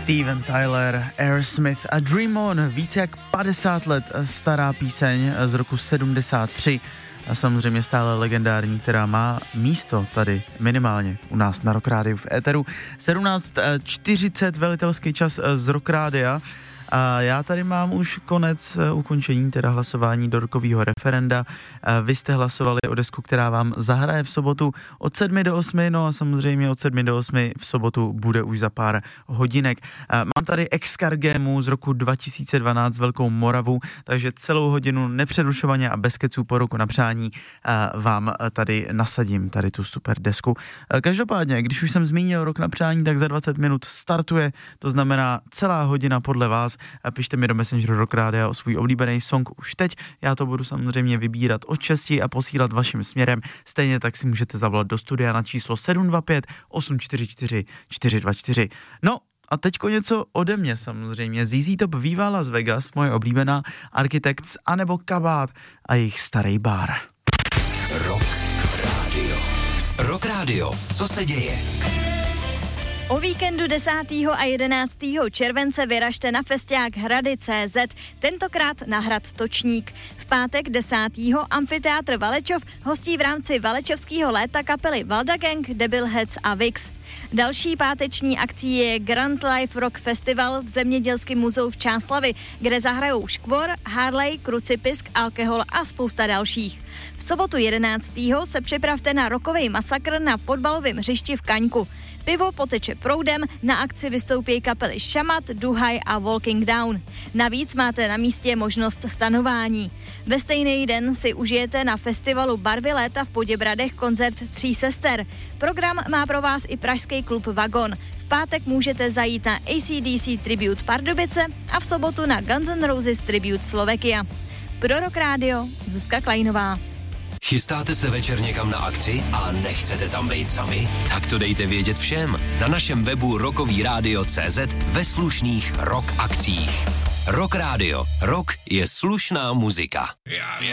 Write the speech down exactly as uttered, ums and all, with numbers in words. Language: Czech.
Steven Tyler, Aerosmith a Dream On, více jak padesát let stará píseň z roku sedmdesát tři a samozřejmě stále legendární, která má místo tady minimálně u nás na Rock Rádiu v éteru. sedmnáct čtyřicet velitelský čas z Rock Rádia. A já tady mám už konec ukončení teda hlasování do rokového referenda. Vy jste hlasovali o desku, která vám zahraje v sobotu od sedmi do osmi, no a samozřejmě od sedmi do osmi v sobotu bude už za pár hodinek. Mám tady Excargému z roku dva tisíce dvanáct Velkou Moravu, takže celou hodinu nepřerušovaně a bez keců po roku na přání vám tady nasadím tady tu super desku. Každopádně, když už jsem zmínil rok na přání, tak za dvacet minut startuje, to znamená celá hodina podle vás. Pište mi do Messengeru Rock Rádia o svůj oblíbený song už teď. Já to budu samozřejmě vybírat od šesti a posílat vaším směrem. Stejně tak si můžete zavolat do studia na číslo sedm dva pět osm čtyři čtyři čtyři dva čtyři. No a teďko něco ode mě samozřejmě. Z Z Top Viva Las Vegas, moje oblíbená, Architects anebo Kabát a jejich starý bar. Rock Radio. Rock Radio. Co se děje? O víkendu desátého a jedenáctého července vyražte na festiák Hrady tečka cé zet, tentokrát na hrad Točník. V pátek desátého amfiteátr Valečov hostí v rámci Valečovského léta kapely Valda Gang, Debil Heads a Vix. Další páteční akcí je Grand Life Rock Festival v Zemědělském muzeu v Čáslavi, kde zahrajou Škvor, Harley, Krucipisk, Alkohol a spousta dalších. V sobotu jedenáctého se připravte na rockový masakr na fotbalovém hřišti v Kaňku. Pivo poteče proudem, na akci vystoupí kapely Šamat, Duhaj a Walking Down. Navíc máte na místě možnost stanování. Ve stejný den si užijete na festivalu Barvy léta v Poděbradech koncert Tří sester. Program má pro vás i pražský klub Vagon. V pátek můžete zajít na A C D C Tribute Pardubice a v sobotu na Guns N' Roses Tribute Slovakia. Pro Rock Radio Zuzka Klajnová. Chystáte se večer někam na akci a nechcete tam být sami? Tak to dejte vědět všem. Na našem webu rockový rádio tečka cé zet ve slušných rock akcích. Rock Radio. Rock je slušná muzika.